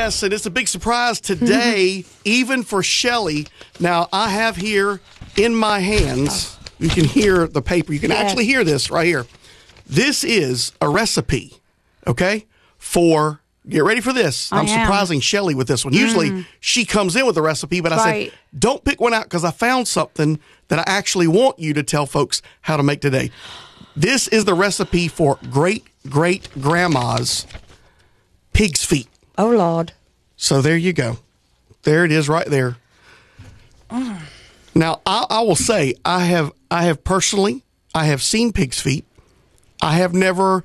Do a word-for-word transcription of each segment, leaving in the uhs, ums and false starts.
Yes, and it's a big surprise today, even for Shelley. Now, I have here in my hands, you can hear the paper. You can yes. actually hear this right here. This is a recipe, okay, for, get ready for this. I I'm am. surprising Shelley with this one. Usually, Mm. she comes in with a recipe, but I Right. said, don't pick one out because I found something that I actually want you to tell folks how to make today. This is the recipe for great-great-grandma's pig's feet. Oh, Lord. So there you go. There it is right there. Mm. Now, I, I will say, I have I have personally, I have seen pig's feet. I have never,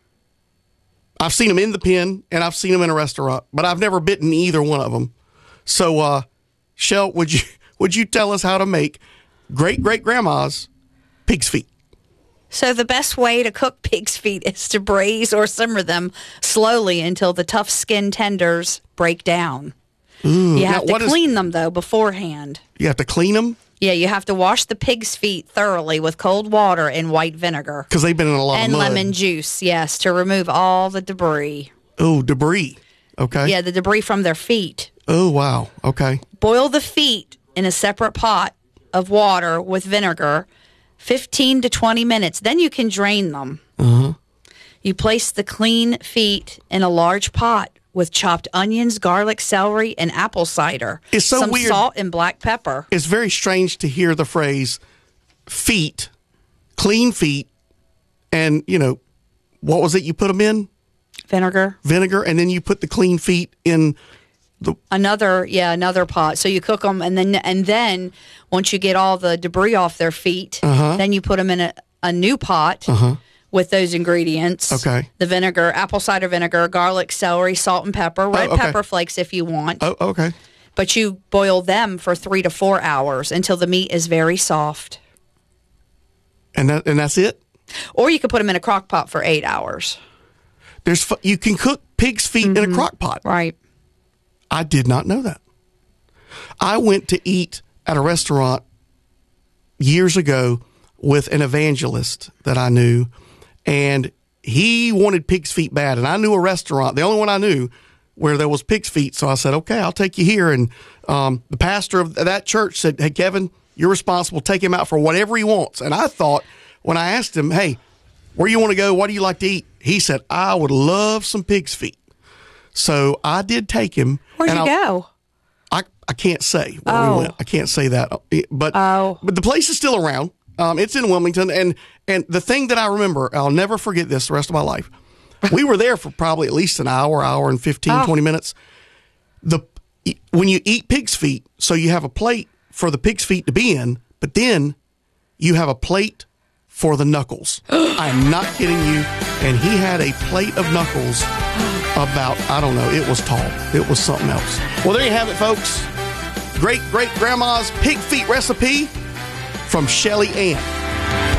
I've seen them in the pen, and I've seen them in a restaurant, but I've never bitten either one of them. So, uh, Shell, would you would you tell us how to make great-great-grandma's pig's feet? So the best way to cook pig's feet is to braise or simmer them slowly until the tough skin tenders break down. Ooh, you have now, to is- clean them, though, beforehand. You have to clean them? Yeah, you have to wash the pig's feet thoroughly with cold water and white vinegar. Because they've been in a lot And of mud. lemon juice, yes, to remove all the debris. Oh, debris. Okay. Yeah, the debris from their feet. Oh, wow. Okay. Boil the feet in a separate pot of water with vinegar fifteen to twenty minutes. Then you can drain them. Uh-huh. You place the clean feet in a large pot with chopped onions, garlic, celery, and apple cider. It's so Some weird. salt and black pepper. It's very strange to hear the phrase feet, clean feet, and, you know, what was it you put them in? Vinegar. Vinegar, and then you put the clean feet in the... Another, yeah, another pot. So you cook them, and then and then once you get all the debris off their feet, Uh-huh. then you put them in a, a new pot Uh-huh. with those ingredients. Okay. The vinegar, apple cider vinegar, garlic, celery, salt and pepper, red Oh, okay. pepper flakes if you want. Oh, okay. But you boil them for three to four hours until the meat is very soft. And that and that's it? Or you could put them in a crock pot for eight hours. There's fu- you can cook pig's feet in a crock pot. Right. I did not know that. I went to eat at a restaurant years ago with an evangelist that I knew, and he wanted pig's feet bad. And I knew a restaurant, the only one I knew, where there was pig's feet. So I said, okay, I'll take you here. And um, the pastor of that church said, hey, Kevin, you're responsible. Take him out for whatever he wants. And I thought, when I asked him, hey, where you want to go? What do you like to eat? He said, I would love some pig's feet. So I did take him. Where'd and you I, go? I, I can't say where Oh. we went. I can't say that. But Oh. but the place is still around. Um, it's in Wilmington. And, and the thing that I remember, I'll never forget this the rest of my life. We were there for probably at least an hour, hour and fifteen, Oh. twenty minutes. The When you eat pig's feet, so you have a plate for the pig's feet to be in, but then you have a plate for the knuckles. I'm not kidding you. And he had a plate of knuckles about, I don't know, it was tall. It was something else. Well, there you have it, folks. Great, great grandma's pig feet recipe from Shelley Ann.